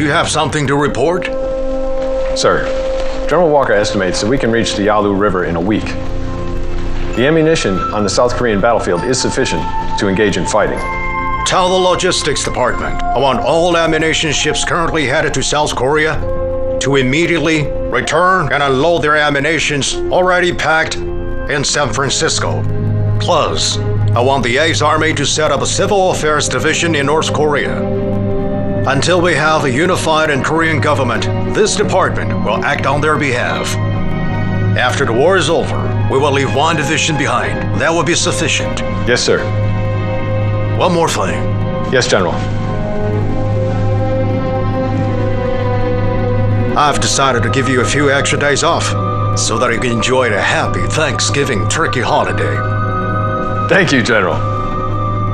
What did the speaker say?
do you have something to report? Sir, General Walker estimates that we can reach the Yalu River in a week. The ammunition on the South Korean battlefield is sufficient to engage in fighting. Tell the logistics department I want all ammunition ships currently headed to South Korea to immediately return and unload their ammunitions already packed in San Francisco. Plus, I want the Ace Army to set up a civil affairs division in North Korea. Until we have a unified and Korean government, this department will act on their behalf. After the war is over, we will leave one division behind. That will be sufficient. Yes, sir. One more thing. Yes, General. I've decided to give you a few extra days off so that you can enjoy a happy Thanksgiving turkey holiday. Thank you, General.